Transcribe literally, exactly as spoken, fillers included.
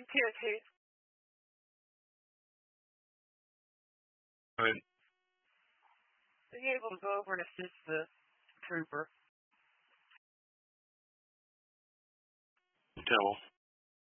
T. Right. Being able to go over and assist the trooper. Tell.